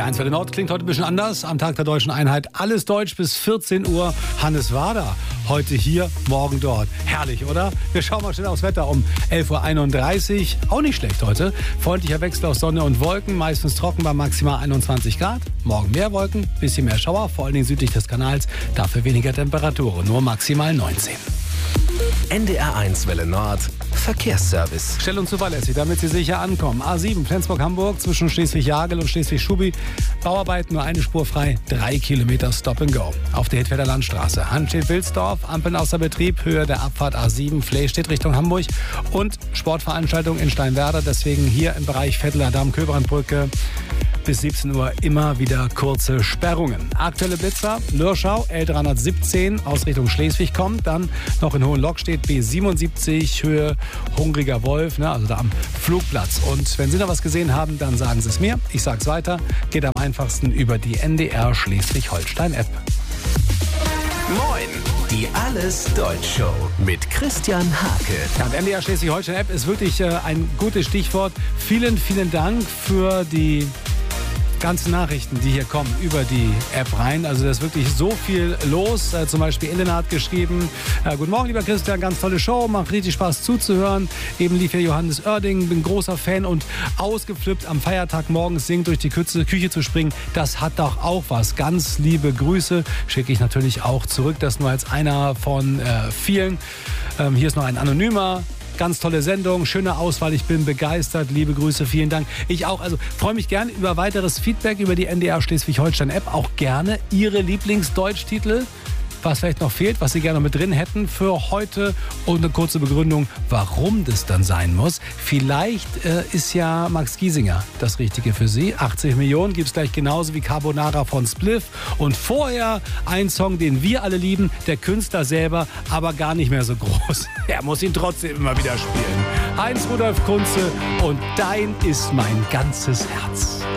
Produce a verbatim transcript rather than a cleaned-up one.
Der eins Welle Nord klingt heute ein bisschen anders. Am Tag der Deutschen Einheit alles Deutsch bis vierzehn Uhr. Hannes Wader heute hier, morgen dort. Herrlich, oder? Wir schauen mal schnell aufs Wetter um elf Uhr einunddreißig. Auch nicht schlecht heute. Freundlicher Wechsel aus Sonne und Wolken. Meistens trocken bei maximal einundzwanzig Grad. Morgen mehr Wolken, bisschen mehr Schauer. Vor allen Dingen südlich des Kanals. Dafür weniger Temperaturen. Nur maximal neunzehn. N D R eins Welle Nord Verkehrsservice. Schnell und zuverlässig, damit Sie sicher ankommen. A sieben Flensburg-Hamburg zwischen Schleswig-Jagel und Schleswig-Schubi. Bauarbeiten, nur eine Spur frei, drei Kilometer Stop and Go. Auf der Hittfelder Landstraße. Hanstedt-Wilsdorf, Ampeln außer Betrieb, Höhe der Abfahrt A sieben, Flehstedt Richtung Hamburg und Sportveranstaltung in Steinwerder. Deswegen hier im Bereich Vetteler Damm-Köbrandbrücke bis siebzehn Uhr immer wieder kurze Sperrungen. Aktuelle Blitzer, Lürschau, L dreihundertsiebzehn aus Richtung Schleswig kommt, dann noch in Hohenlock-Stedt B siebenundsiebzig, Höhe Hungriger Wolf, ne, also da am Flugplatz. Und wenn Sie noch was gesehen haben, dann sagen Sie es mir. Ich sag's weiter. Geht am einfachsten über die N D R Schleswig-Holstein-App. Moin, die Alles Deutsch Show mit Christian Hake. Ja, und N D R Schleswig-Holstein-App ist wirklich äh, ein gutes Stichwort. Vielen, vielen Dank für die ganzen Nachrichten, die hier kommen, über die App rein. Also da ist wirklich so viel los. Äh, zum Beispiel Elena hat geschrieben, äh, guten Morgen, lieber Christian, ganz tolle Show, macht richtig Spaß zuzuhören. Eben lief hier Johannes Oerding, bin großer Fan und ausgeflippt am Feiertag morgens singt durch die Küche, Küche zu springen. Das hat doch auch was. Ganz liebe Grüße schicke ich natürlich auch zurück. Das nur als einer von äh, vielen. Ähm, hier ist noch ein Anonymer. Ganz tolle Sendung, schöne Auswahl, ich bin begeistert, liebe Grüße, vielen Dank. Ich auch, also freue mich gerne über weiteres Feedback über die N D R Schleswig-Holstein-App, auch gerne Ihre Lieblingsdeutschtitel, was vielleicht noch fehlt, was Sie gerne mit drin hätten für heute und eine kurze Begründung, warum das dann sein muss. Vielleicht äh, ist ja Max Giesinger das Richtige für Sie. achtzig Millionen gibt es gleich genauso wie Carbonara von Spliff. Und vorher ein Song, den wir alle lieben, der Künstler selber, aber gar nicht mehr so groß. Er muss ihn trotzdem immer wieder spielen. Heinz Rudolf Kunze und Dein ist mein ganzes Herz.